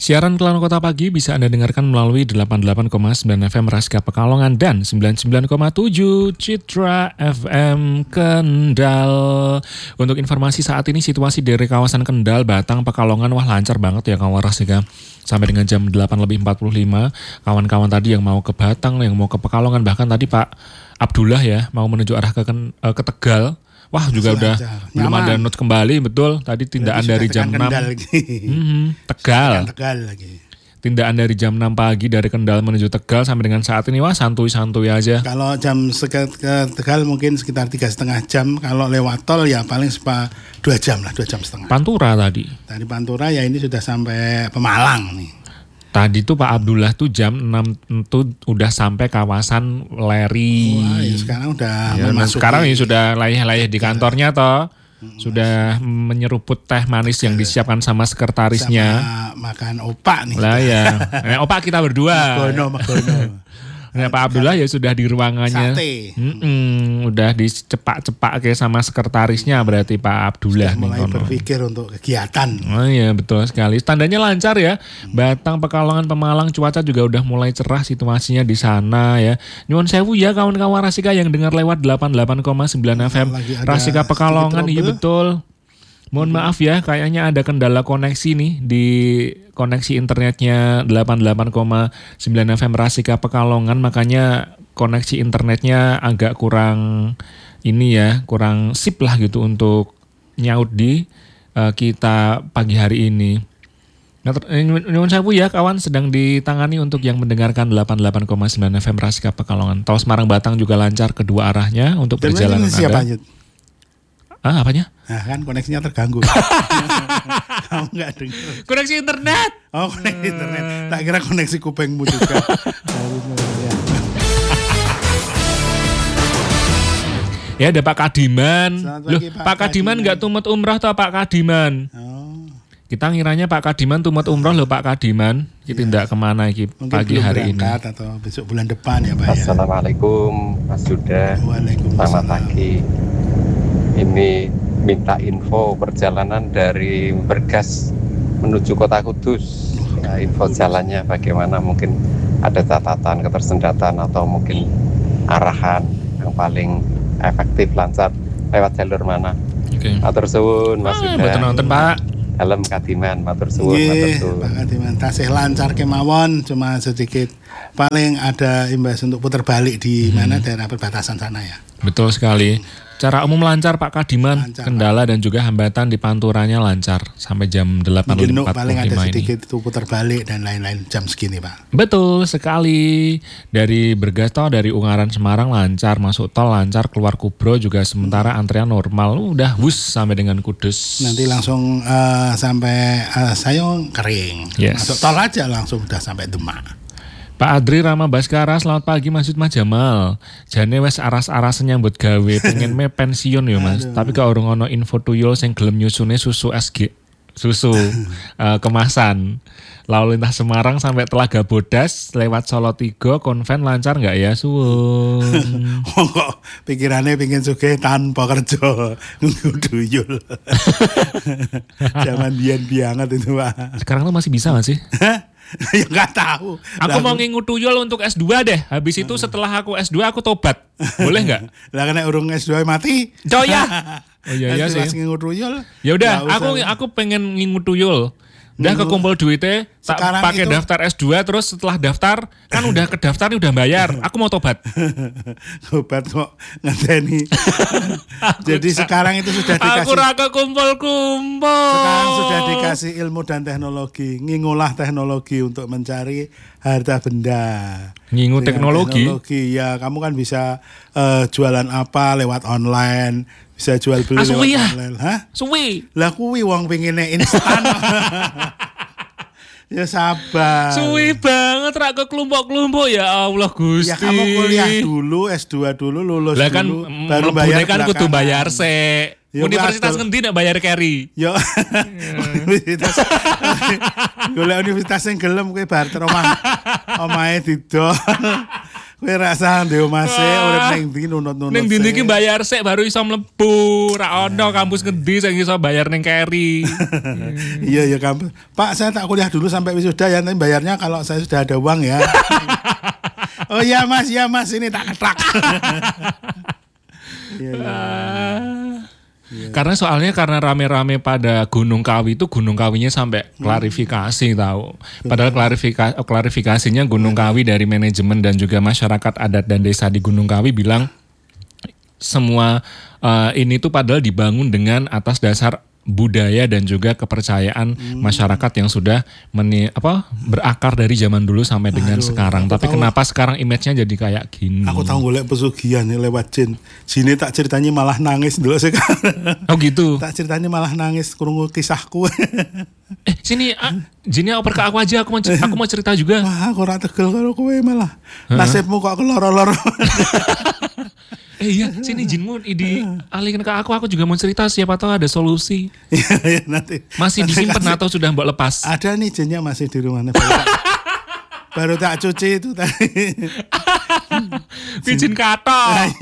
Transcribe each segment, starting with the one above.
Siaran Kelan Kota Pagi bisa Anda dengarkan melalui 88,9 FM Raska Pekalongan dan 99,7 Citra FM Kendal. Untuk informasi saat ini situasi dari kawasan Kendal, Batang, Pekalongan, wah lancar banget ya kawan Raska. Sampai dengan jam 8.45, kawan-kawan tadi yang mau ke Batang, yang mau ke Pekalongan, bahkan tadi Pak Abdullah ya mau menuju arah ke Tegal. Wah juga udah belum ada note kembali, betul. Tadi tindakan dari jam 6. Tegal lagi. Tindakan dari jam 6 pagi dari Kendal menuju Tegal sampai dengan saat ini, wah santuy-santuy aja. Kalau jam ke Tegal mungkin sekitar 3,5 jam. Kalau lewat tol ya paling 2 jam lah, 2 jam setengah. Pantura tadi. Tadi Pantura ya ini sudah sampai Pemalang nih. Tadi tuh Pak Abdullah tuh jam 6 tuh udah sampai kawasan Leri. Wah, ya sekarang udah memasuki. Sekarang ini sudah layah-layah di kantornya toh. Sudah menyeruput teh manis yang disiapkan sama sekretarisnya. Sama makan opak nih. Lah ya. Opak kita berdua. Magono. Nah, Pak Abdullah ya sudah di ruangannya. Sate. Udah dicepak-cepak kayak sama sekretarisnya berarti Pak Abdullah. Sudah mulai berpikir untuk kegiatan. Oh iya betul sekali. Tandanya lancar ya. Batang, Pekalongan, Pemalang, cuaca juga udah mulai cerah situasinya di sana ya. Nyuwun sewu ya kawan-kawan Rasika yang dengar lewat 88,9 FM. Rasika Pekalongan, iya betul. Mohon maaf ya, kayaknya ada kendala koneksi nih di koneksi internetnya 88,9 FM Rasika Pekalongan, makanya koneksi internetnya agak kurang kurang sip lah gitu untuk nyaut di kita pagi hari ini. Nyuwun sewu ya kawan, sedang ditangani untuk yang mendengarkan 88,9 FM Rasika Pekalongan. Tol Semarang Batang juga lancar kedua arahnya untuk perjalanan Anda. Apanya? Nah kan koneksinya terganggu. Kamu nggak dengar? Koneksi internet. Oh koneksi internet. Tak kira koneksi kupengmu juga. Ya ada Pak Kadiman. Loh Pak Kadiman nggak tumet umrah toh Pak Kadiman? Oh. Kita ngiranya Pak Kadiman tumet umrah loh Pak Kadiman. Kita tidak kemana pagi hari ini? Atau besok bulan depan ya Pak. Assalamualaikum Mas Yuda. Waalaikumsalam. Selamat pagi. Ini minta info perjalanan dari Bergas menuju Kota Kudus. Ya, info jalannya bagaimana, mungkin ada catatan ketersendatan atau mungkin arahan yang paling efektif lancar lewat jalur mana. Oke. Matur suwun Mas Yuda. Betul nonton Pak. Helm Kadiman, matur suwun, matur suwun. Pak Kadiman, tasih lancar kemawon, cuma sedikit paling ada imbas untuk putar balik di mana daerah perbatasan sana ya. Betul sekali. Secara umum lancar Pak Kadiman, lancar, kendala Pak. Dan juga hambatan di Panturanya lancar sampai jam 8.45 paling ada sedikit ini. Itu putar balik dan lain-lain jam segini Pak. Betul sekali. Dari Bergas tol dari Ungaran Semarang lancar, masuk tol lancar, keluar Kubro juga sementara antrian normal. Udah wus sampai dengan Kudus. Nanti langsung sampai Sayong kering. Yes. Masuk tol aja langsung udah sampai Demak. Pak Adri Rama Baskara, selamat pagi Mas Yud Mas Jamal. Jane wes aras-arasen nyambut gawe, pengen pensiun ya Mas. Tapi kalau orang ono info tuyul sing gelem nyusune susu kemasan. Lalu lintas Semarang sampai Telaga Bodas lewat Solo 3 konven lancar nggak ya suwun? Kok pikirannya pengen sugih tanpa kerja tuyul. Zaman biyen banget itu Pak. Sekarang tuh masih bisa nggak sih? Ya nggak tahu. Aku mau ngingu tuyul untuk S2 deh. Habis itu setelah aku S2 aku tobat. Boleh nggak? Lah kena urung S2 mati. Coy ya. Oh iya sih. Ngingu tuyul. Ya udah, aku pengen ngingu tuyul. Udah kekumpul duitnya, tak pakai daftar S2, terus setelah daftar kan udah kedaftar udah bayar. Aku mau tobat. Tobat kok ngenteni. Jadi sekarang itu sudah dikasih. Aku raka kumpul-kumpul. Sekarang sudah dikasih ilmu dan teknologi, ngingulah teknologi untuk mencari harta benda. Ngingu teknologi. Ya, kamu kan bisa jualan apa lewat online. Bisa jual beli lewat online. Hah? Suwi. Lah kuwi wong pengine instan. Ya sabar. Suwi banget rak ke kelompok-kelompok ya Allah Gusti. Ya kamu kuliah dulu, S2 dulu, lulus lah kan, dulu, baru bayar kan kudu bayar se. Universitas ngendi nek bayar carry? Yo. Universitas. Golek universitas sing gelem kowe barter omahe didol. Kowe rasa ndek omase urip ning ndi nunut-nunut. Ning ndi iki bayar sik baru iso mlebu. Ra ono kampus ngendi sing iso bayar ning Keri. Iya ya kampus. Pak, saya tak kuliah dulu sampai wisuda ya, nanti bayarnya kalau saya sudah ada uang ya. Oh iya Mas, ini tak ketak. Karena soalnya karena rame-rame pada Gunung Kawi itu Gunung Kawinya sampai klarifikasi tahu. Padahal klarifikasinya Gunung Kawi dari manajemen dan juga masyarakat adat dan desa di Gunung Kawi bilang semua ini tuh padahal dibangun dengan atas dasar budaya dan juga kepercayaan masyarakat yang sudah berakar dari zaman dulu sampai dengan sekarang. Tapi kenapa sekarang image-nya jadi kayak gini? Aku tahu golek pesugihan lewat jin. Sini tak ceritanya malah nangis dulu sekarang. Oh gitu. Tak ceritanya malah nangis krungu kisahku. Sini jinnya oper ke aku aja, aku mau cerita juga. Wah, aku ora tegel karo kowe malah. Nasibmu kok keloro-loro. Iya, sini jinmu dialihkan ke aku juga mau cerita, siapa tahu ada solusi. Iya, nanti. Masih disimpan atau sudah mbok lepas? Ada nih jinnya masih di rumah. Baru tak cuci itu tadi. Jin kato.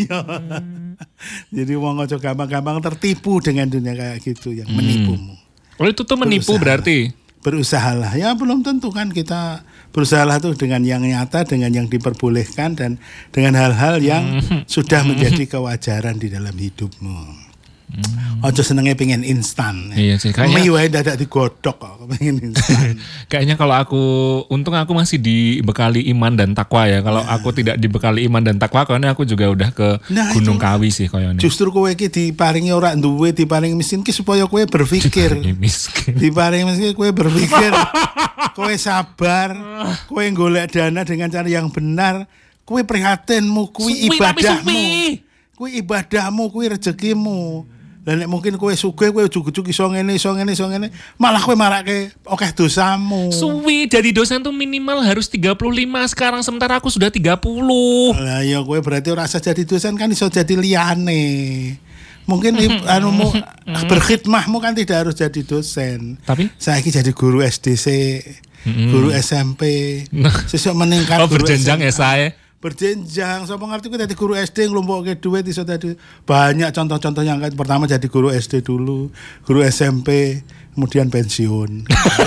Jadi wong aja gampang-gampang tertipu dengan dunia kayak gitu yang menipumu. Oh itu tuh menipu berarti? Berusahalah, ya belum tentu kan kita berusahalah tuh dengan yang nyata, dengan yang diperbolehkan dan dengan hal-hal yang sudah menjadi kewajaran di dalam hidupmu. Ojo senengnya pengen instan. Iya sih, kayaknya mie wae dadak digodhog kok pengen instan. Kayaknya kalau untung aku masih dibekali iman dan takwa ya. Kalau aku tidak dibekali iman dan takwa, kayaknya aku juga udah ke Gunung Kawi sih kayaknya. Justru kowe iki diparingi ora duwe, diparingi miskin ki supaya kowe berpikir. Diparingi miskin kowe berpikir. Kowe sabar, kowe golek dana dengan cara yang benar, kowe prihatinmu, kuwi ibadahmu. Kuwi ibadahmu, kuwi rezekimu. Lah nek mungkin kowe sugih kowe ujug-ujug iso ngene, malah kowe marake akeh dosamu. Suwi dari dosen tuh minimal harus 35 sekarang sementara aku sudah 30. Lah ya kowe berarti ora usah jadi dosen kan iso jadi liyane. Mungkin berkhidmahmu kan tidak harus jadi dosen. Tapi saiki jadi guru SDC, guru SMP. Sesuk meningkat guru berjenjang ya saya. Berjenjang, sapa ngerti ku dadi guru SD nglumpukke duit iso dadi banyak contoh-contoh yang pertama jadi guru SD dulu, guru SMP, kemudian pensiun.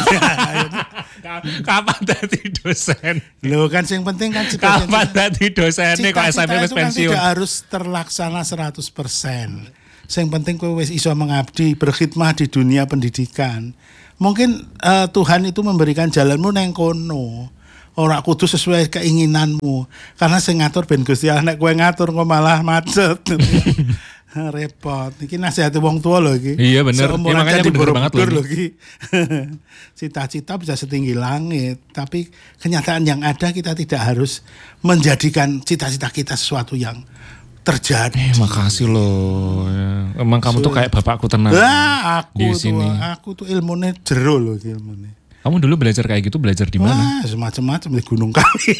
Kapan dadi dosen? Lho kan sing penting kan kapan dadi dosen kok SMP wis pensiun. Tidak harus terlaksana 100%. Sing penting kowe wis iso mengabdi, berkhidmah di dunia pendidikan. Mungkin Tuhan itu memberikan jalanmu nang kono. Ora kudu sesuai keinginanmu. Karena sing ngatur ben Gusti Allah, nek kowe ngatur kok malah macet. Repot. Iki nasihate wong tua lho iki. Iya bener. Ya, makanya bener banget lho iki. Cita-cita bisa setinggi langit, tapi kenyataan yang ada kita tidak harus menjadikan cita-cita kita sesuatu yang terjadi. Makasih loh. Ya. Emang kamu tuh kayak bapakku tenang. Aku tuh ilmunya jero loh ilmunya. Kamu dulu belajar kayak gitu, belajar di mana? Semacam-macam di Gunung Kawi.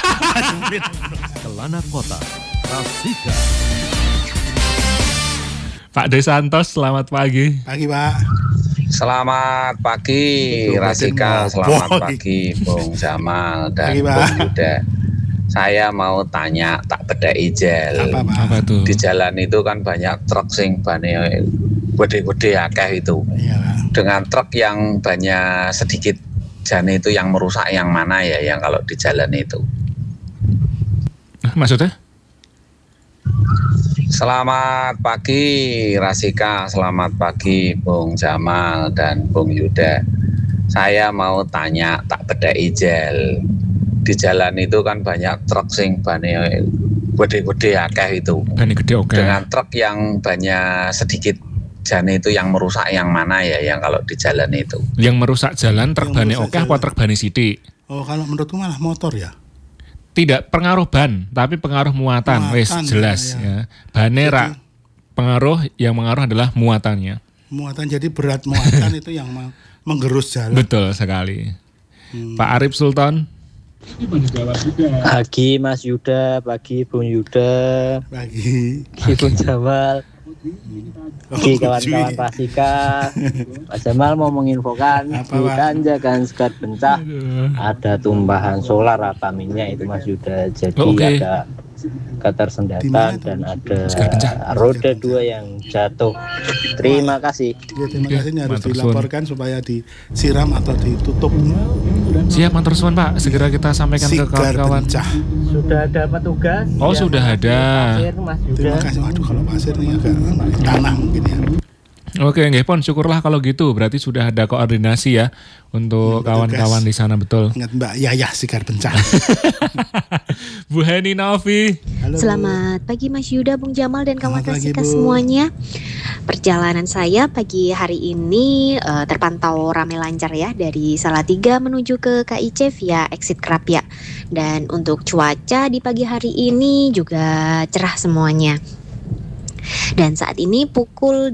Kelana Kota, Rasika. Pak Desantos, selamat pagi. Pagi Pak. Selamat pagi Rasika, selamat pagi Bung Jamal dan Bung Yuda. Saya mau tanya tak beda ijel. Apa tuh? Di jalan itu kan banyak truk sing bane gede-gede akeh itu. Iya. Dengan truk yang banyak sedikit jane itu yang merusak yang mana ya yang kalau di jalan itu? Maksudnya? Selamat pagi Rasika, selamat pagi Bung Jamal dan Bung Yuda. Saya mau tanya tak beda ijel. Di jalan itu kan banyak truk sing bane gede-gede akeh itu. Bane gede oke. Dengan truk yang banyak sedikit jane itu yang merusak yang mana ya yang kalau di jalan itu? Yang merusak jalan truk bane oke apa truk bane sithik? Oh, kalau menurutku malah motor ya. Tidak pengaruh ban, tapi pengaruh muatan. Wes jelas ya. Bane rak pengaruh, yang mengaruh adalah muatannya. Muatan, jadi berat muatan itu yang menggerus jalan. Betul sekali. Pak Arif Sultan. Pagi Mas Yuda, pagi Bung Yuda, pagi Bung Jamal. Oke, kawan-kawan Rasika, Pak Jamal mau menginfokan Apa, di Pak? Tanjakan Sekat Bencah ada tumpahan solar atau minyak itu Mas Yuda. Jadi Oh, oke. ada Di mana ketersendatan itu? dan ada Sekat Bencah. roda 2 yang jatuh. Terima kasih. Ya, terima Oke, kasih, ini harus matur suwun. dilaporkan supaya disiram atau ditutup. Siap, matur suwun Pak. Segera kita sampaikan ke Sigar kawan-kawan. Bencah. Sudah ada petugas. Oh, yang sudah ada. pasir, Mas Yuda. Terima kasih. Waduh, kalau pasir ini agak tanah mungkin ya. Oke, nggih Pon, syukurlah kalau gitu. Berarti sudah ada koordinasi ya untuk Petugas. kawan-kawan di sana, betul. Ingat Mbak Yayah Sigar Bencah. Bu Heni Novi. Halo, Bu. Selamat pagi Mas Yuda, Bung Jamal dan kawan Selamat pagi, Rasika Bu. semuanya. Perjalanan saya pagi hari ini terpantau ramai lancar ya dari Salatiga menuju ke KIC via exit Krapia. Dan untuk cuaca di pagi hari ini juga cerah semuanya. Dan saat ini pukul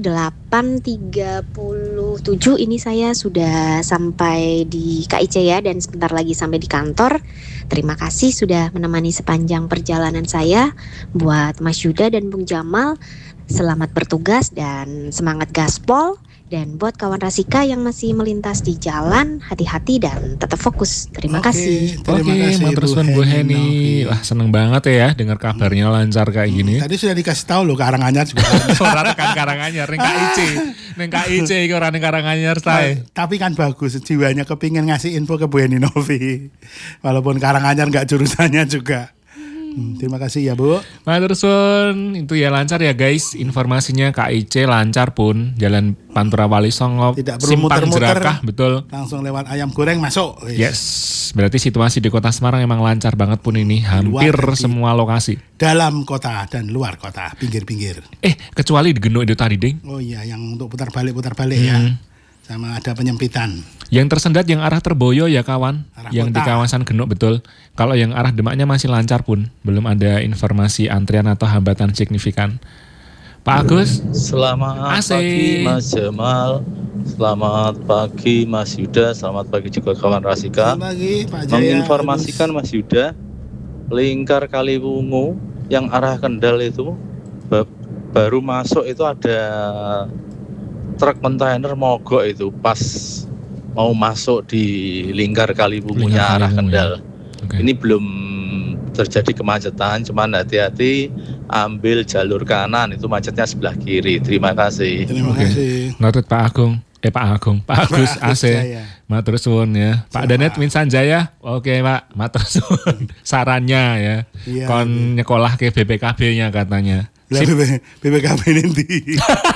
8.37 ini saya sudah sampai di KIC ya, dan sebentar lagi sampai di kantor. Terima kasih sudah menemani sepanjang perjalanan saya. Buat Mas Yuda dan Bung Jamal, selamat bertugas dan semangat gaspol. Dan buat kawan Rasika yang masih melintas di jalan, hati-hati dan tetap fokus. Terima Oke, kasih. terima Oke, kasih, matur suwun Bu Heni. Novi. Wah, seneng banget ya dengar kabarnya lancar kayak gini. Tadi sudah dikasih tahu loh Karanganyar juga. Ora tekan Karanganyar ning KIC. Ning KIC iki ora ning Karanganyar sae. Tapi kan bagus, jiwanya kepingin ngasih info ke Bu Heni Novi. Walaupun Karanganyar nggak jurusannya juga. Terima kasih ya Bu. Matur suwun, itu ya lancar ya guys. Informasinya KIC lancar pun, Jalan Pantura Wali Songo, Tidak perlu Simpang muter-muter. Jerakah, betul. Langsung lewat ayam goreng masuk. Wis. Yes, berarti situasi di Kota Semarang emang lancar banget pun ini, hampir Luar nanti. semua lokasi. Dalam kota dan luar kota, pinggir-pinggir. Kecuali di Genuk itu tadi, Ding. Oh iya, yang untuk putar balik ya. Sama ada penyempitan. Yang tersendat yang arah Terboyo ya kawan, Arah yang di kota. kawasan Genuk betul. Kalau yang arah Demaknya masih lancar pun, belum ada informasi antrian atau hambatan signifikan. Pak Agus, Selamat Asik. pagi Mas Jamal, selamat pagi Mas Yuda, selamat pagi juga kawan Rasika. Selamat pagi Pak Jaya. Menginformasikan Mas Yuda, lingkar Kaliwungu yang arah Kendal itu baru masuk itu ada truk kontainer mogok itu pas mau masuk di lingkar Kaliwungunya Lingkar arah Kaliwungu, Kendal. Oke. Ini belum terjadi kemacetan, cuman hati-hati ambil jalur kanan, itu macetnya sebelah kiri. Terima kasih. Terima Oke. kasih. Noted Pak Agus AC. Jaya. Matur suwun ya. Pak Danet Winsan Jaya. Oke Pak, matur suwun. Sarannya ya. Iya, Kon nyekolah ke BPKB-nya katanya. Lah BPKB ini.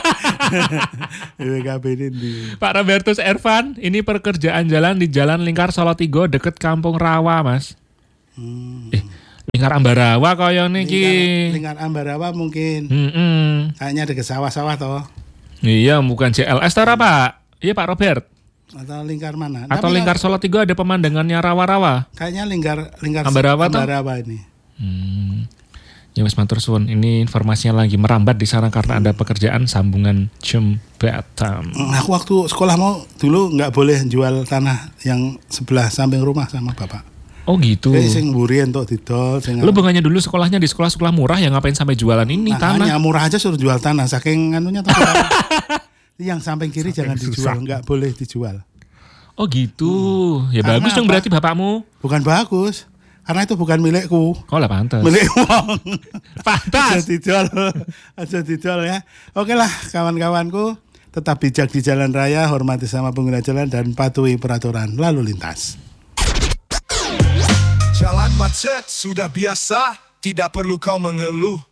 BPKB ini. Pak Robertus Ervan, ini pekerjaan jalan di Jalan Lingkar Solotigo deket Kampung Rawa, Mas. Lingkar Ambarawa kaya niki. Lingkar Ambarawa mungkin. Kayaknya ada ke sawah-sawah toh. Iya, bukan JLS tara, Pak. Iya, Pak Robert. Atau lingkar mana? Atau Tapi Lingkar Solotigo ada pemandangannya rawa-rawa. kayaknya lingkar Ambarawa toh? Ambarawa ini. Ya Mas matur suwun, ini informasinya lagi merambat di sana karena ada pekerjaan sambungan jembatan. Aku waktu sekolah mau dulu nggak boleh jual tanah yang sebelah samping rumah sama bapak. Oh gitu. Jadi sing mburi entuk didol. Lu bukannya dulu sekolahnya di sekolah-sekolah murah ya, ngapain sampai jualan ini Hanya tanah? murah aja suruh jual tanah saking anunya tahu. Yang samping kiri jangan dijual, nggak boleh dijual. Oh gitu. Ya Karena bagus dong apa? berarti bapakmu. Bukan bagus. Karena itu bukan milikku. Oh lah pantas. Milik wong. Pantas. Aja didol ya. Oke lah kawan-kawanku, tetap bijak di jalan raya, hormati sama pengguna jalan dan patuhi peraturan lalu lintas. Jalan macet sudah biasa, tidak perlu kau mengeluh.